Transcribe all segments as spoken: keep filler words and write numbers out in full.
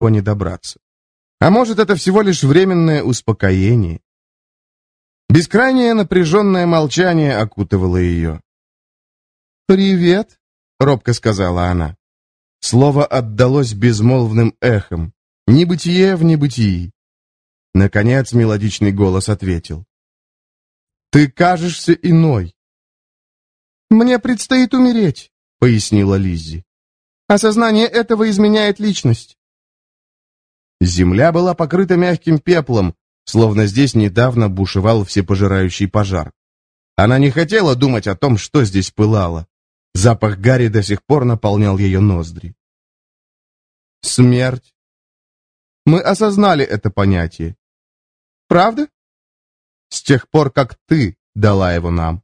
далеко не добраться. А может, это всего лишь временное успокоение? Бескрайнее напряженное молчание окутывало ее. «Привет», — робко сказала она. Слово отдалось безмолвным эхом. Небытие в небытии. Наконец мелодичный голос ответил. «Ты кажешься иной». «Мне предстоит умереть», — пояснила Лиззи. «Осознание этого изменяет личность». Земля была покрыта мягким пеплом, словно здесь недавно бушевал всепожирающий пожар. Она не хотела думать о том, что здесь пылало. Запах гари до сих пор наполнял ее ноздри. Смерть. Мы осознали это понятие. Правда? С тех пор, как ты дала его нам.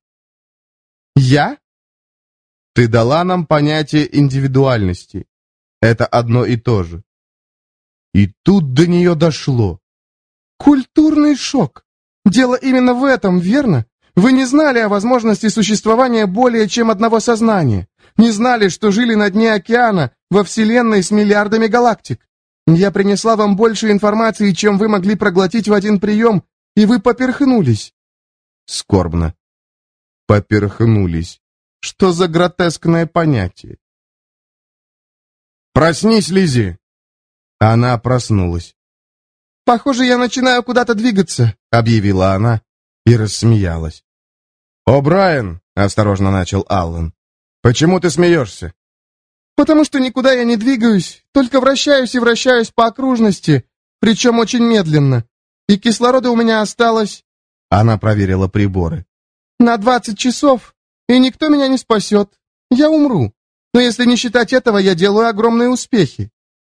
Я? Ты дала нам понятие индивидуальности. Это одно и то же. И тут до нее дошло. Культурный шок. Дело именно в этом, верно? Вы не знали о возможности существования более чем одного сознания. Не знали, что жили на дне океана, во Вселенной с миллиардами галактик. Я принесла вам больше информации, чем вы могли проглотить в один прием, и вы поперхнулись. Скорбно. Поперхнулись. Что за гротескное понятие? «Проснись, Лиззи!» Она проснулась. «Похоже, я начинаю куда-то двигаться», — объявила она и рассмеялась. «О, Брайан!» — осторожно начал Аллан. «Почему ты смеешься?» «Потому что никуда я не двигаюсь, только вращаюсь и вращаюсь по окружности, причем очень медленно. И кислорода у меня осталось...» Она проверила приборы. «На двадцать часов, и никто меня не спасет. Я умру. Но если не считать этого, я делаю огромные успехи».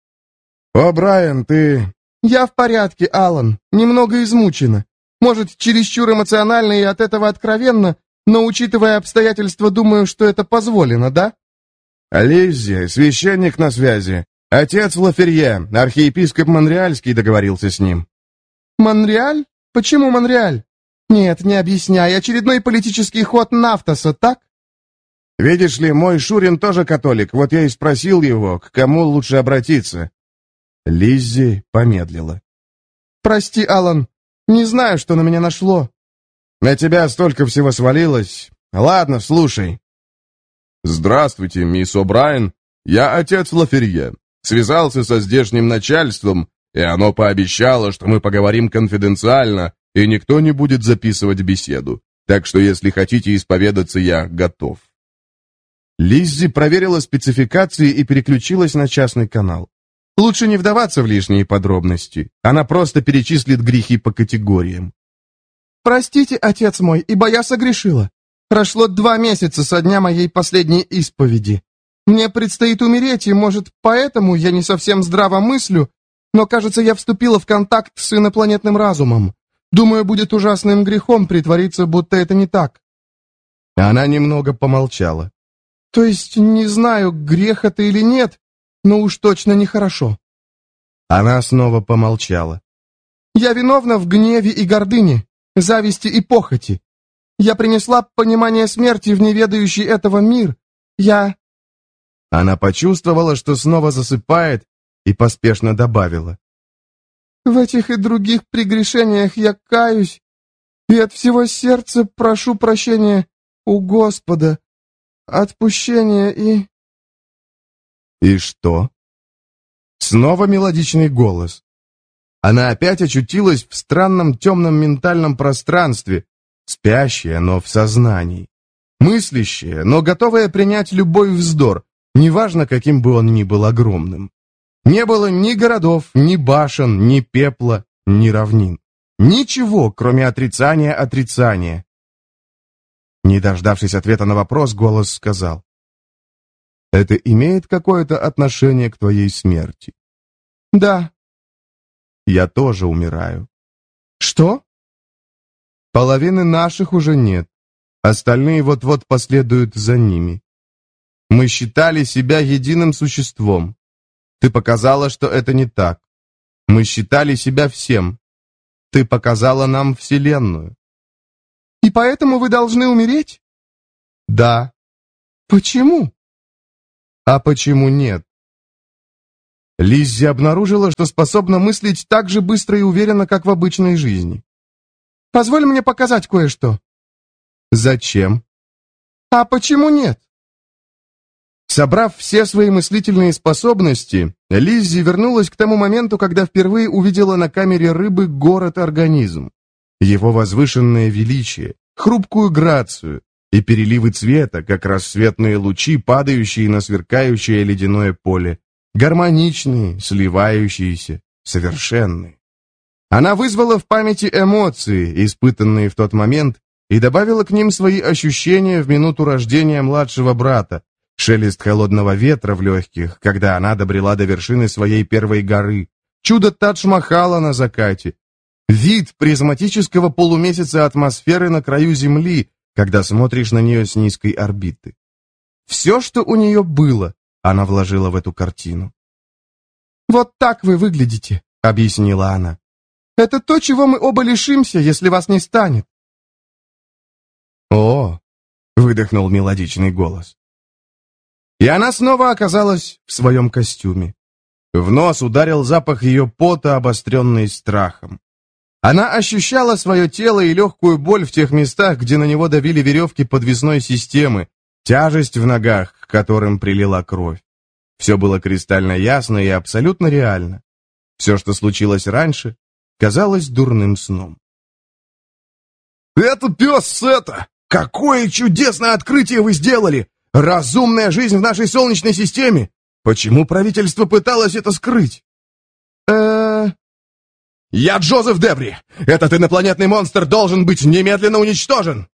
«О, Брайан, ты...» «Я в порядке, Аллан, немного измучена. Может, чересчур эмоционально и от этого откровенно, но, учитывая обстоятельства, думаю, что это позволено, да?» «Лиззи, священник на связи. Отец Лаферье, архиепископ Монреальский, договорился с ним». «Монреаль? Почему Монреаль? Нет, не объясняй, очередной политический ход Нафтаса, так?» «Видишь ли, мой Шурин тоже католик, вот я и спросил его, к кому лучше обратиться». Лиззи помедлила. «Прости, Аллан, не знаю, что на меня нашло». «На тебя столько всего свалилось. Ладно, слушай». «Здравствуйте, мисс О'Брайен. Я отец Лаферье. Связался со здешним начальством, и оно пообещало, что мы поговорим конфиденциально, и никто не будет записывать беседу. Так что, если хотите исповедаться, я готов». Лиззи проверила спецификации и переключилась на частный канал. Лучше не вдаваться в лишние подробности. Она просто перечислит грехи по категориям. «Простите, отец мой, ибо я согрешила. Прошло два месяца со дня моей последней исповеди. Мне предстоит умереть, и, может, поэтому я не совсем здраво мыслю, но, кажется, я вступила в контакт с инопланетным разумом. Думаю, будет ужасным грехом притвориться, будто это не так». Она немного помолчала. «То есть, не знаю, грех это или нет, но уж точно нехорошо». Она снова помолчала. «Я виновна в гневе и гордыне, зависти и похоти. Я принесла понимание смерти в неведающий этого мир. Я...» Она почувствовала, что снова засыпает, и поспешно добавила. «В этих и других прегрешениях я каюсь, и от всего сердца прошу прощения у Господа, отпущения и...» «И что?» Снова мелодичный голос. Она опять очутилась в странном темном ментальном пространстве, спящая, но в сознании, мыслящая, но готовая принять любой вздор, неважно, каким бы он ни был огромным. Не было ни городов, ни башен, ни пепла, ни равнин. Ничего, кроме отрицания отрицания. Не дождавшись ответа на вопрос, голос сказал. «Это имеет какое-то отношение к твоей смерти?» «Да». «Я тоже умираю». «Что?» «Половины наших уже нет. Остальные вот-вот последуют за ними. Мы считали себя единым существом. Ты показала, что это не так. Мы считали себя всем. Ты показала нам Вселенную». «И поэтому вы должны умереть?» «Да». «Почему?» «А почему нет?» Лиззи обнаружила, что способна мыслить так же быстро и уверенно, как в обычной жизни. «Позволь мне показать кое-что». «Зачем?» «А почему нет?» Собрав все свои мыслительные способности, Лиззи вернулась к тому моменту, когда впервые увидела на камере рыбы город-организм. Его возвышенное величие, хрупкую грацию и переливы цвета, как рассветные лучи, падающие на сверкающее ледяное поле, гармоничные, сливающиеся, совершенные. Она вызвала в памяти эмоции, испытанные в тот момент, и добавила к ним свои ощущения в минуту рождения младшего брата, шелест холодного ветра в легких, когда она добрела до вершины своей первой горы, чудо Тадж-Махала на закате, вид призматического полумесяца атмосферы на краю Земли, когда смотришь на нее с низкой орбиты. Все, что у нее было, она вложила в эту картину. «Вот так вы выглядите», — объяснила она. «Это то, чего мы оба лишимся, если вас не станет». «О!» — выдохнул мелодичный голос. И она снова оказалась в своем костюме. В нос ударил запах ее пота, обостренный страхом. Она ощущала свое тело и легкую боль в тех местах, где на него давили веревки подвесной системы, тяжесть в ногах, к которым прилила кровь. Все было кристально ясно и абсолютно реально. Все, что случилось раньше, казалось дурным сном. «Это пес Сета! Какое чудесное открытие вы сделали! Разумная жизнь в нашей Солнечной системе! Почему правительство пыталось это скрыть?» э «Я Джозеф Дебри! Этот инопланетный монстр должен быть немедленно уничтожен!»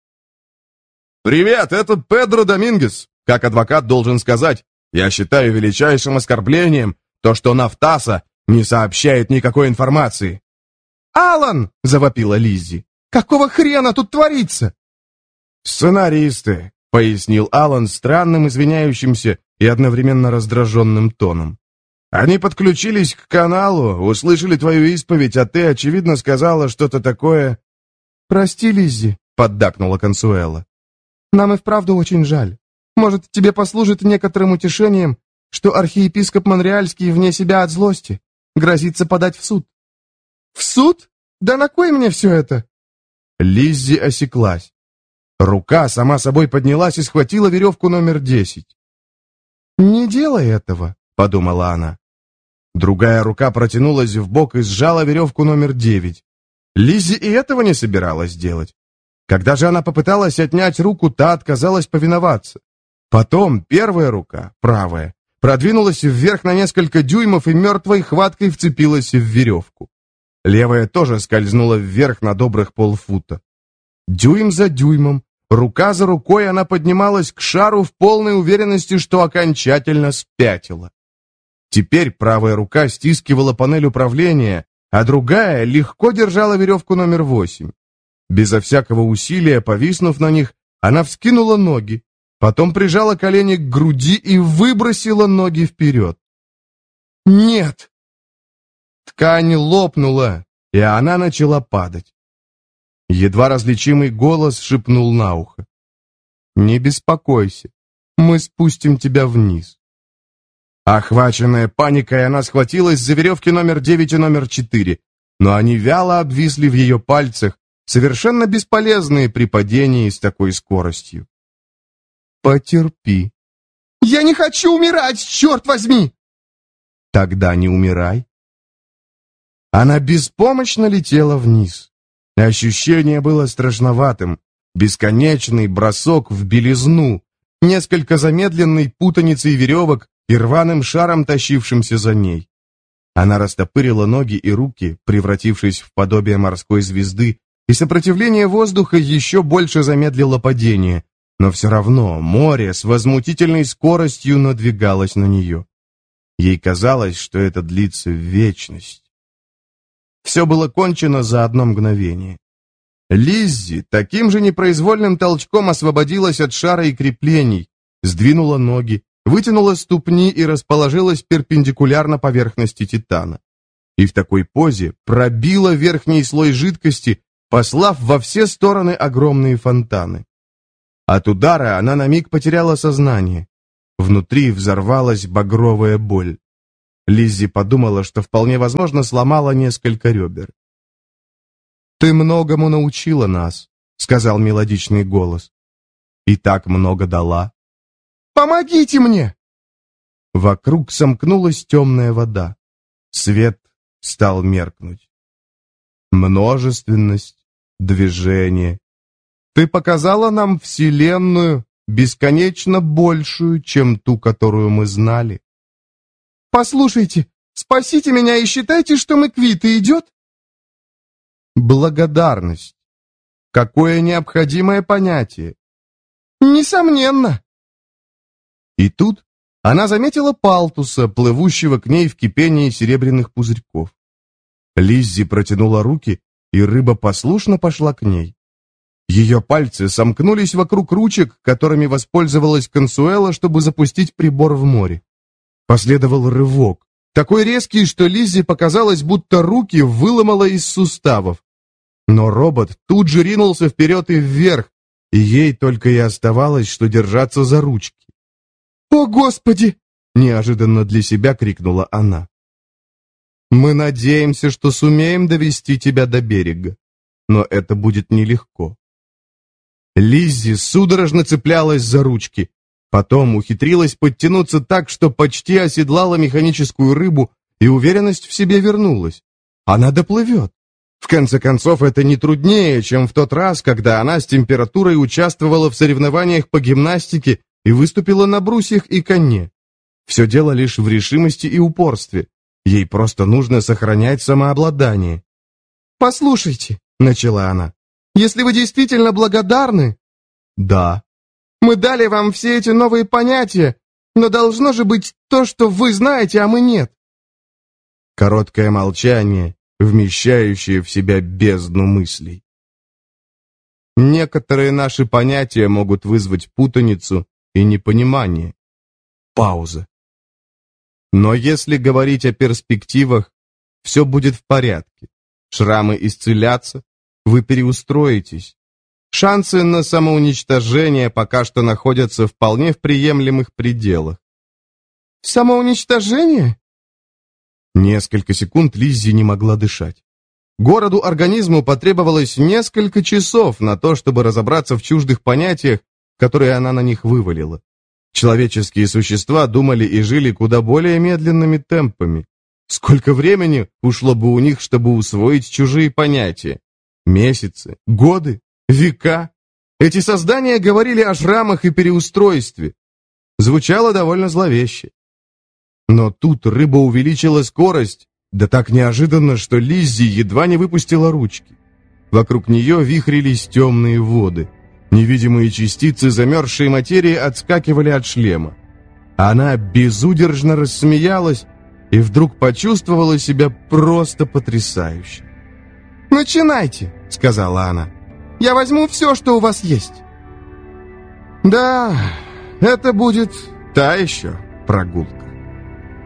«Привет, это Педро Домингес. Как адвокат должен сказать, я считаю величайшим оскорблением то, что Нафтаса не сообщает никакой информации». «Алан!» — завопила Лиззи. «Какого хрена тут творится?» «Сценаристы», — пояснил Алан странным, извиняющимся и одновременно раздраженным тоном. «Они подключились к каналу, услышали твою исповедь, а ты, очевидно, сказала что-то такое...» «Прости, Лиззи», — поддакнула Консуэла. «Нам и вправду очень жаль. Может, тебе послужит некоторым утешением, что архиепископ Монреальский вне себя от злости, грозится подать в суд». «В суд? Да на кой мне все это?» Лиззи осеклась. Рука сама собой поднялась и схватила веревку номер десять. «Не делай этого», — подумала она. Другая рука протянулась вбок и сжала веревку номер девять. Лиззи и этого не собиралась делать. Когда же она попыталась отнять руку, та отказалась повиноваться. Потом первая рука, правая, продвинулась вверх на несколько дюймов и мертвой хваткой вцепилась в веревку. Левая тоже скользнула вверх на добрых полфута. Дюйм за дюймом, рука за рукой она поднималась к шару в полной уверенности, что окончательно спятила. Теперь правая рука стискивала панель управления, а другая легко держала веревку номер восемь. Безо всякого усилия, повиснув на них, она вскинула ноги, потом прижала колени к груди и выбросила ноги вперед. «Нет!» Ткань лопнула, и она начала падать. Едва различимый голос шепнул на ухо. «Не беспокойся, мы спустим тебя вниз». Охваченная паникой, она схватилась за веревки номер девять и номер четыре, но они вяло обвисли в ее пальцах, совершенно бесполезные при падении с такой скоростью. «Потерпи». «Я не хочу умирать, черт возьми!» «Тогда не умирай». Она беспомощно летела вниз. Ощущение было страшноватым. Бесконечный бросок в белизну, несколько замедленной путаницей веревок и рваным шаром, тащившимся за ней. Она растопырила ноги и руки, превратившись в подобие морской звезды, и сопротивление воздуха еще больше замедлило падение, но все равно море с возмутительной скоростью надвигалось на нее. Ей казалось, что это длится вечность. Все было кончено за одно мгновение. Лиззи таким же непроизвольным толчком освободилась от шара и креплений, сдвинула ноги, вытянула ступни и расположилась перпендикулярно поверхности Титана. И в такой позе пробила верхний слой жидкости, послав во все стороны огромные фонтаны. От удара она на миг потеряла сознание. Внутри взорвалась багровая боль. Лиззи подумала, что вполне возможно сломала несколько ребер. «Ты многому научила нас», — сказал мелодичный голос. «И так много дала». «Помогите мне!» Вокруг сомкнулась темная вода. Свет стал меркнуть. Множественность, движение. Ты показала нам Вселенную, бесконечно большую, чем ту, которую мы знали. «Послушайте, спасите меня и считайте, что мы квиты, идет?» Благодарность. Какое необходимое понятие. Несомненно. И тут она заметила палтуса, плывущего к ней в кипении серебряных пузырьков. Лиззи протянула руки, и рыба послушно пошла к ней. Ее пальцы сомкнулись вокруг ручек, которыми воспользовалась Консуэла, чтобы запустить прибор в море. Последовал рывок, такой резкий, что Лиззи показалось, будто руки выломала из суставов. Но робот тут же ринулся вперед и вверх, и ей только и оставалось, что держаться за ручки. «О, Господи!» — неожиданно для себя крикнула она. «Мы надеемся, что сумеем довести тебя до берега, но это будет нелегко». Лиззи судорожно цеплялась за ручки, потом ухитрилась подтянуться так, что почти оседлала механическую рыбу, и уверенность в себе вернулась. Она доплывет. В конце концов, это не труднее, чем в тот раз, когда она с температурой участвовала в соревнованиях по гимнастике и выступила на брусьях и коне. Все дело лишь в решимости и упорстве. Ей просто нужно сохранять самообладание. «Послушайте», — начала она, — «если вы действительно благодарны...» «Да». «Мы дали вам все эти новые понятия, но должно же быть то, что вы знаете, а мы нет». Короткое молчание, вмещающее в себя бездну мыслей. Некоторые наши понятия могут вызвать путаницу и непонимание. Пауза. Но если говорить о перспективах, все будет в порядке. Шрамы исцелятся, вы переустроитесь. Шансы на самоуничтожение пока что находятся вполне в приемлемых пределах. Самоуничтожение? Несколько секунд Лиззи не могла дышать. Городу-организму потребовалось несколько часов на то, чтобы разобраться в чуждых понятиях, которые она на них вывалила. Человеческие существа думали и жили куда более медленными темпами. Сколько времени ушло бы у них, чтобы усвоить чужие понятия? Месяцы, годы, века? Эти создания говорили о шрамах и переустройстве. Звучало довольно зловеще. Но тут рыба увеличила скорость, да так неожиданно, что Лиззи едва не выпустила ручки. Вокруг нее вихрились темные воды. Невидимые частицы замерзшей материи отскакивали от шлема. Она безудержно рассмеялась и вдруг почувствовала себя просто потрясающе. «Начинайте», — сказала она. «Я возьму все, что у вас есть». «Да, это будет та еще прогулка».